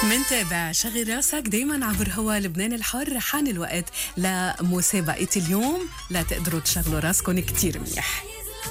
منتابع شغل راسك دايما عبر هوا لبنان الحر. حان الوقت لمسابقة اليوم، لا تقدروا تشغلوا راسكم كتير منيح.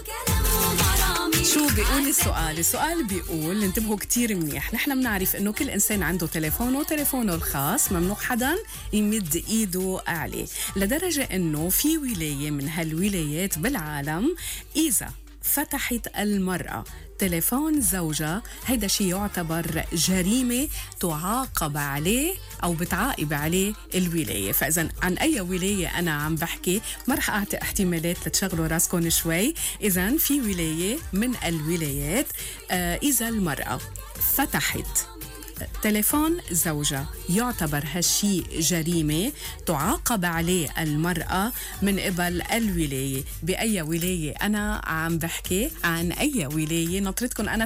شو بيقول السؤال؟ السؤال بيقول انتبهوا كتير منيح، نحن بنعرف انه كل انسان عنده تليفونه الخاص، ممنوع حدا يمد ايده عليه، لدرجة انه في ولاية من هالولايات بالعالم اذا فتحت المرأة تليفون زوجها هيدا شيء يعتبر جريمة تعاقب عليه أو بتعاقب عليه الولاية. فإذا عن أي ولاية أنا عم بحكي؟ ما رح أعطي احتمالات لتشغلوا راسكم شوي. إذا في ولاية من الولايات إذا المرأة فتحت تليفون زوجها يعتبر هالشي جريمة تعاقب عليه المرأة من قبل الولاية. بأي ولاية أنا عم بحكي؟ عن أي ولاية؟ نطرتكم أنا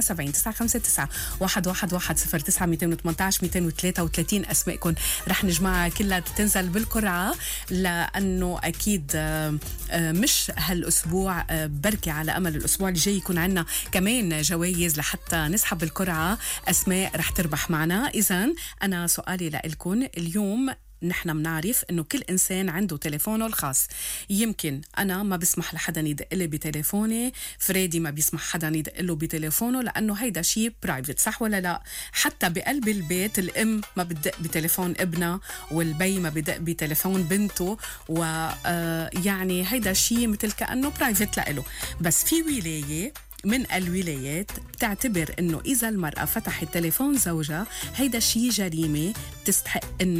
70-959-111-218-233 أسمائكم رح نجمعها كلها تنزل بالقرعة، لأنه أكيد مش هالأسبوع، بركي على أمل الأسبوع اللي جاي يكون عنا كمان جوائز لحتى نسحب القرعة أسماء رح تربح معنا. إذن أنا سؤالي لإلكن اليوم، نحن منعرف إنه كل إنسان عنده تليفونه الخاص. يمكن أنا ما بسمح لحدا يدق لي بتليفوني، فريدي ما بيسمح حدا يدق له بتليفونه، لأنه هيدا شيء برايفت، صح ولا لا؟ حتى بقلب البيت الأم ما بدق بتليفون ابنها، والبي ما بدق بتليفون بنته، ويعني هيدا شيء مثل كأنه برايفت لإله. بس في ولاية من الولايات بتعتبر إنه إذا المرأة فتحت تليفون زوجها هيدا شيء جريمة تستحق إنه